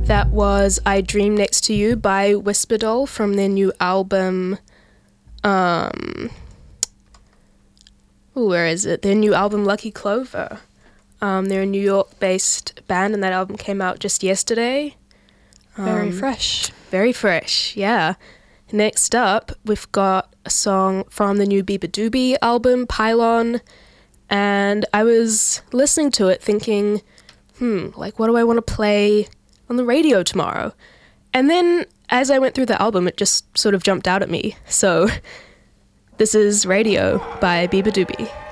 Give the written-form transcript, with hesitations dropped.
That was I Dream Next to You by Whisperdoll from their new album. Where is it? Their new album, Lucky Clover. They're a New York-based band, and that album came out just yesterday. Very fresh. Very fresh, yeah. Next up, we've got a song from the new Biba Doobie album, Pylon. And I was listening to it thinking, what do I want to play on the radio tomorrow? And then as I went through the album, it just sort of jumped out at me. So this is Radio by Biba Doobie.